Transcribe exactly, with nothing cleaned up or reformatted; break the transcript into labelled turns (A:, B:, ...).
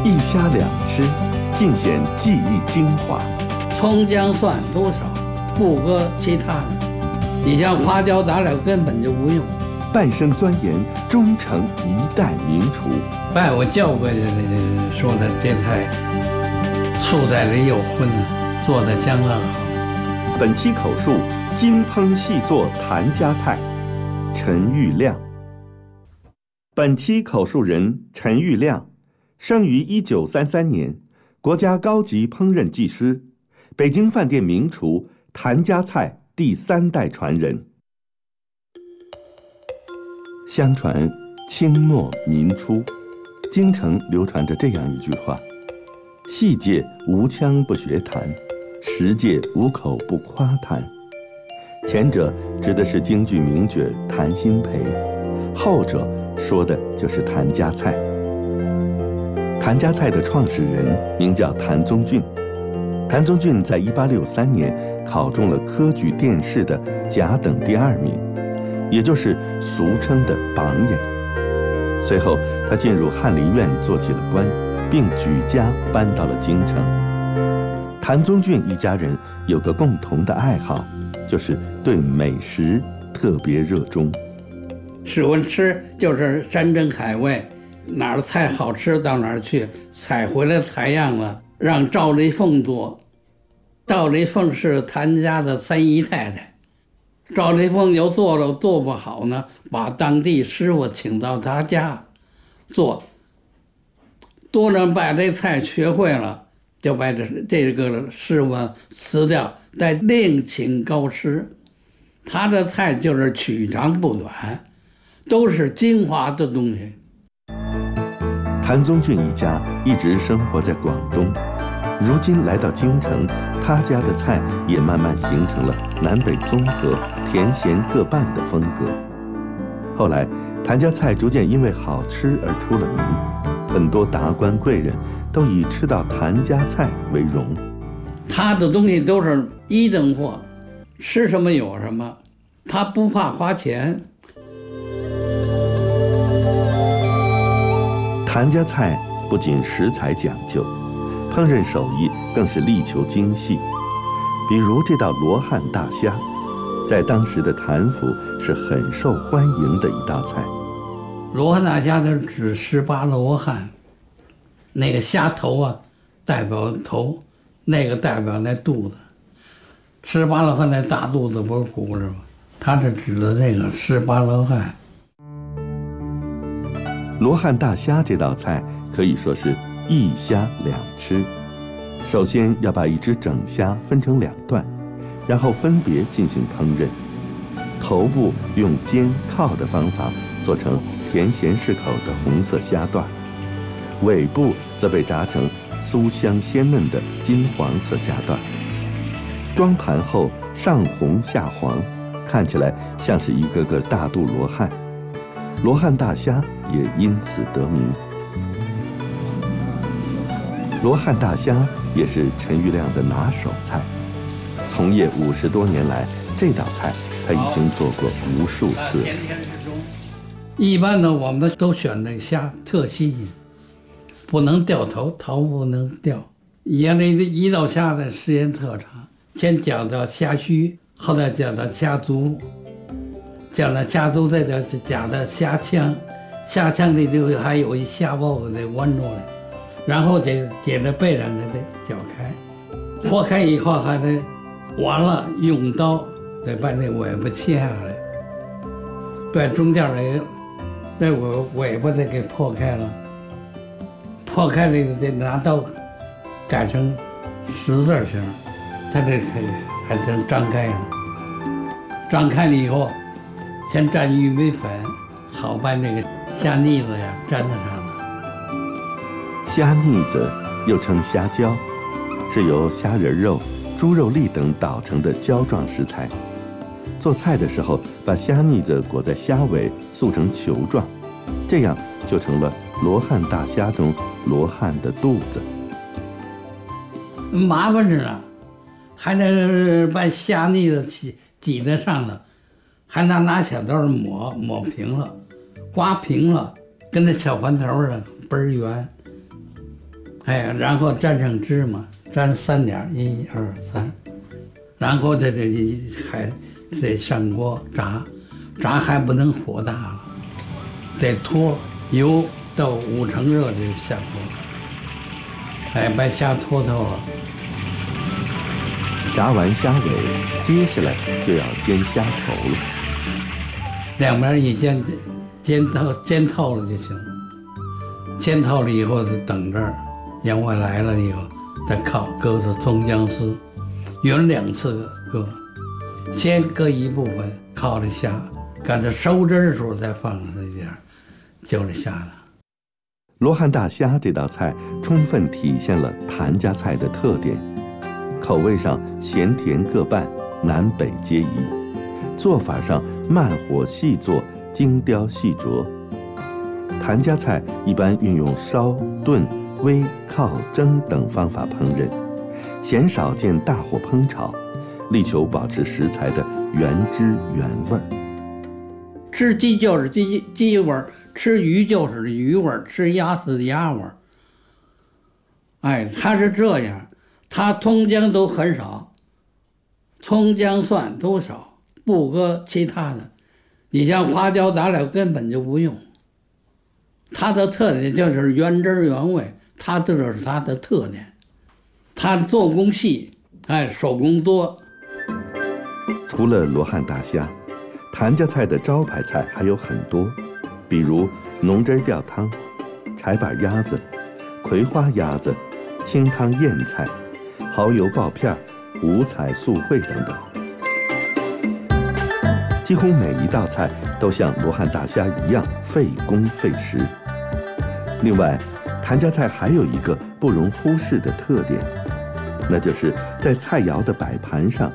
A: 一虾两吃，尽显技艺精华。
B: 葱姜蒜多少，不搁其他的。你像花椒杂料根本就不用。
A: 半生钻研，终成一代名厨。
B: 拜我教过的说的这菜，醋在里有荤，做的相当好。
A: 本期口述：精烹细作谭家菜，陈玉亮。本期口述人陈玉亮，生于一九三三年，国家高级烹饪技师，北京饭店名厨谭家菜第三代传人。相传清末民初，京城流传着这样一句话：戏界无腔不学弹，实界无口不夸弹。前者指的是京剧名角谭鑫培，后者说的就是谭家菜。谭家菜的创始人名叫谭宗俊，谭宗俊在一八六三年考中了科举殿试的甲等第二名，也就是俗称的榜眼。随后他进入翰林院做起了官，并举家搬到了京城。谭宗俊一家人有个共同的爱好，就是对美食特别热衷。
B: 喜欢吃就是山珍海味，哪儿菜好吃到哪儿去，采回来采样了让赵丽凤做。赵丽凤是谭家的三姨太太，赵丽凤有做了做不好呢，把当地师傅请到他家做，多人把这菜学会了，就把这这个师傅辞掉，再另请高师。他的菜就是取长补短，都是精华的东西。
A: 谭宗俊一家一直生活在广东，如今来到京城，他家的菜也慢慢形成了南北综合、甜咸各半的风格。后来，谭家菜逐渐因为好吃而出了名，很多达官贵人都以吃到谭家菜为荣。
B: 他的东西都是一等货，吃什么有什么，他不怕花钱。
A: 谭家菜不仅食材讲究，烹饪手艺更是力求精细。比如这道罗汉大虾，在当时的谭府是很受欢迎的一道菜。
B: 罗汉大虾是指十八罗汉，那个虾头啊代表头，那个代表那肚子。十八罗汉那大肚子不是鼓是吧？它是指的那个十八罗汉。
A: 罗汉大虾这道菜可以说是一虾两吃。首先要把一只整虾分成两段，然后分别进行烹饪。头部用煎靠的方法做成甜咸适口的红色虾段，尾部则被炸成酥香鲜嫩的金黄色虾段。装盘后上红下黄，看起来像是一个个大肚罗汉，罗汉大虾也因此得名。罗汉大虾也是陈玉亮的拿手菜，从业五十多年来，这道菜他已经做过无数次。
B: 一般呢，我们都选那虾特新鲜，不能掉头，头不能掉。原来一道虾的时间特长，先讲到虾须，后来讲到虾足，讲到虾足，再讲讲到虾腔，虾腔里头还有一虾包得弯出来，然后得接着背上得搅开，和开以后还得完了用刀得把那尾巴切下来，把中间那那尾尾巴得给破开了，破开了得拿刀改成十字形，它这还能张开了。张开了以后，先蘸玉米粉，好把那个虾腻子呀粘在上头。
A: 虾腻子又称虾胶，是由虾仁肉、猪肉粒等捣成的胶状食材。做菜的时候，把虾腻子裹在虾尾，塑成球状，这样就成了罗汉大虾中罗汉的肚子。
B: 麻烦着呢，还得把虾腻子挤挤在上头，还拿拿小刀抹抹平了，刮平了，跟那小环头似的，倍儿圆。 哎，然后蘸上芝麻，蘸三点，一二三，然后在这里还得上锅炸，炸还不能火大了，得脱油到五成热就下锅，哎，把虾脱透了。
A: 炸完虾尾，接下来就要煎虾头了。
B: 两边一煎，煎透煎透了就行。煎透了以后是等着员外来了以后再烤，搁着葱姜丝，匀两次搁，先搁一部分烤的虾，赶着收汁的时候再放上一点，就这虾了。
A: 罗汉大虾这道菜充分体现了谭家菜的特点，口味上咸甜各半，南北皆宜；做法上慢火细做，精雕细琢。谭家菜一般运用烧、炖、煨、靠、蒸等方法烹饪，鲜少见大火烹炒，力求保持食材的原汁原味。
B: 吃鸡就是鸡鸡味儿，吃鱼就是鱼味儿，吃鸭是鸭味儿。哎，它是这样，它葱姜都很少，葱姜蒜都少，不搁其他的。你像花椒杂料根本就不用。它的特点就是原汁原味，它这就是它的特点。它做工细，哎，手工多。
A: 除了罗汉大虾，谭家菜的招牌菜还有很多，比如浓汁吊汤、柴板鸭子、葵花鸭子、清汤燕菜、蚝油爆片、五彩素烩等等。几乎每一道菜都像罗汉大虾一样费工费时。另外，谭家菜还有一个不容忽视的特点，那就是在菜肴的摆盘上